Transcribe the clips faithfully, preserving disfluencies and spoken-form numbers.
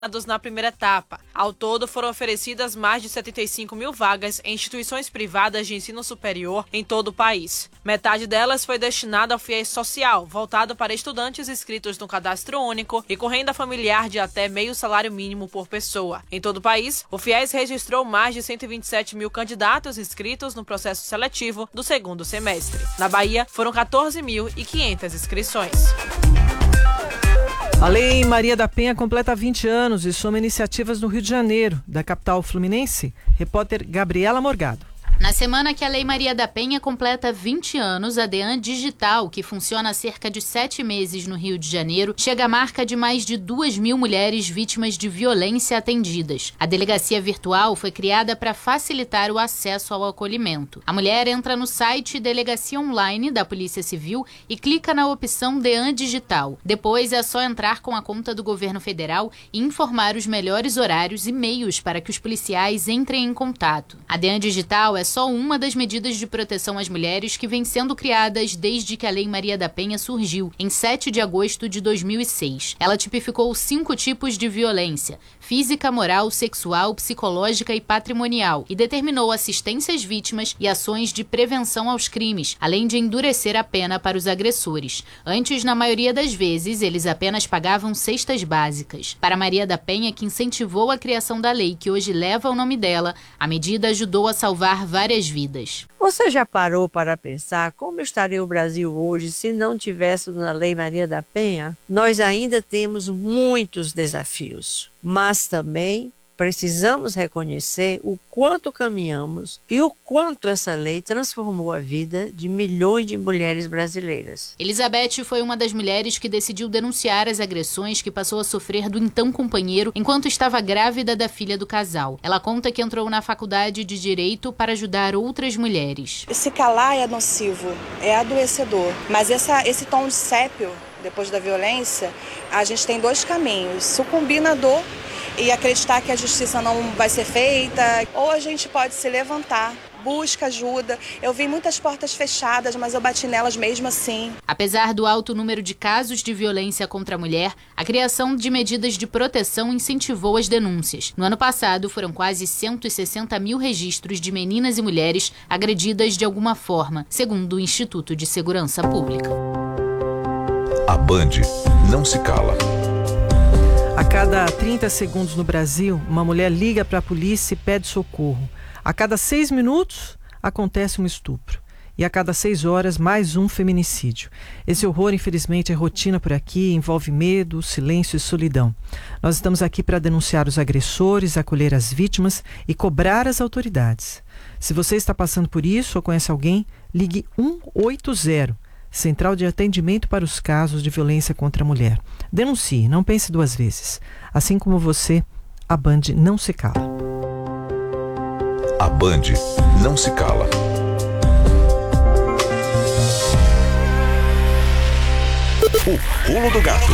na primeira etapa. Ao todo, foram oferecidas mais de setenta e cinco mil vagas em instituições privadas de ensino superior em todo o país. Metade delas foi destinada ao FIES social, voltado para estudantes inscritos no cadastro único e com renda familiar de até meio salário mínimo por pessoa. Em todo o país, o FIES registrou mais de cento e vinte e sete mil candidatos inscritos no processo seletivo do segundo semestre. Na Bahia, foram quatorze mil e quinhentas inscrições. A Lei Maria da Penha completa vinte anos e soma iniciativas no Rio de Janeiro, da capital fluminense. Repórter Gabriela Morgado. Na semana que a Lei Maria da Penha completa vinte anos, a DEAN Digital, que funciona há cerca de sete meses no Rio de Janeiro, chega à marca de mais de duas mil mulheres vítimas de violência atendidas. A delegacia virtual foi criada para facilitar o acesso ao acolhimento. A mulher entra no site Delegacia Online da Polícia Civil e clica na opção DEAN Digital. Depois é só entrar com a conta do governo federal e informar os melhores horários e meios para que os policiais entrem em contato. A DEAN Digital é só uma das medidas de proteção às mulheres que vem sendo criadas desde que a Lei Maria da Penha surgiu, em sete de agosto de dois mil e seis. Ela tipificou cinco tipos de violência: física, moral, sexual, psicológica e patrimonial, e determinou assistência às vítimas e ações de prevenção aos crimes, além de endurecer a pena para os agressores. Antes, na maioria das vezes, eles apenas pagavam cestas básicas. Para Maria da Penha, que incentivou a criação da lei que hoje leva o nome dela, a medida ajudou a salvar várias várias vidas. Você já parou para pensar como estaria o Brasil hoje se não tivéssemos a Lei Maria da Penha? Nós ainda temos muitos desafios, mas também precisamos reconhecer o quanto caminhamos e o quanto essa lei transformou a vida de milhões de mulheres brasileiras. Elizabeth foi uma das mulheres que decidiu denunciar as agressões que passou a sofrer do então companheiro enquanto estava grávida da filha do casal. Ela conta que entrou na faculdade de Direito para ajudar outras mulheres. Se calar é nocivo, é adoecedor, mas essa, esse tom de sépio, depois da violência, a gente tem dois caminhos: sucumbir na dor e acreditar que a justiça não vai ser feita, ou a gente pode se levantar, busca ajuda. Eu vi muitas portas fechadas, mas eu bati nelas mesmo assim. Apesar do alto número de casos de violência contra a mulher, a criação de medidas de proteção incentivou as denúncias. No ano passado, foram quase cento e sessenta mil registros de meninas e mulheres agredidas de alguma forma, segundo o Instituto de Segurança Pública. A Band não se cala. A cada trinta segundos no Brasil, uma mulher liga para a polícia e pede socorro. A cada seis minutos, acontece um estupro. E a cada seis horas, mais um feminicídio. Esse horror, infelizmente, é rotina por aqui, envolve medo, silêncio e solidão. Nós estamos aqui para denunciar os agressores, acolher as vítimas e cobrar as autoridades. Se você está passando por isso ou conhece alguém, ligue um oito zero. Central de Atendimento para os Casos de Violência contra a Mulher. Denuncie, não pense duas vezes. Assim como você, a Band não se cala. A Band não se cala. O Pulo do Gato.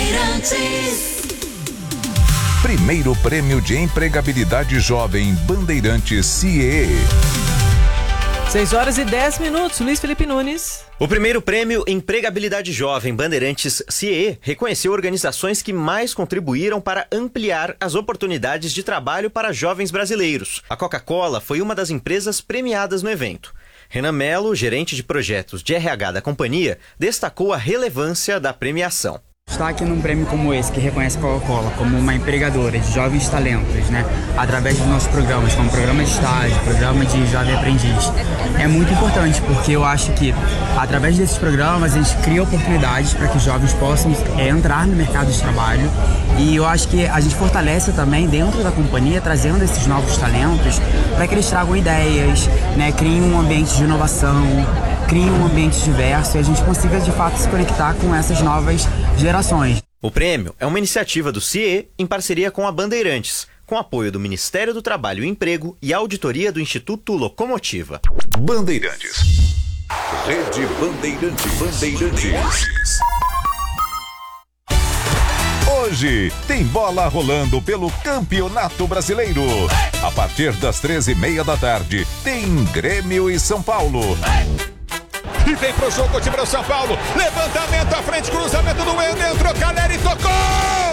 Primeiro Prêmio de Empregabilidade Jovem Bandeirantes C I E. seis horas e dez minutos, Luiz Felipe Nunes. O primeiro prêmio Empregabilidade Jovem Bandeirantes C I E reconheceu organizações que mais contribuíram para ampliar as oportunidades de trabalho para jovens brasileiros. A Coca-Cola foi uma das empresas premiadas no evento. Renan Melo, gerente de projetos de R H da companhia, destacou a relevância da premiação. Estar aqui num prêmio como esse, que reconhece a Coca-Cola como uma empregadora de jovens talentos, né, através dos nossos programas, como programa de estágio, programa de jovem aprendiz, é muito importante, porque eu acho que através desses programas a gente cria oportunidades para que os jovens possam é, entrar no mercado de trabalho, e eu acho que a gente fortalece também dentro da companhia, trazendo esses novos talentos para que eles tragam ideias, né, criem um ambiente de inovação, criem um ambiente diverso e a gente consiga de fato se conectar com essas novas gerações. O prêmio é uma iniciativa do C I E em parceria com a Bandeirantes, com apoio do Ministério do Trabalho e Emprego e auditoria do Instituto Locomotiva. Bandeirantes. Rede Bandeirantes. Bandeirantes. Hoje tem bola rolando pelo Campeonato Brasileiro. A partir das treze e meia da tarde, tem Grêmio e São Paulo. E vem pro jogo o time do São Paulo. Levantamento à frente, cruzamento do meio dentro. Caleri tocou!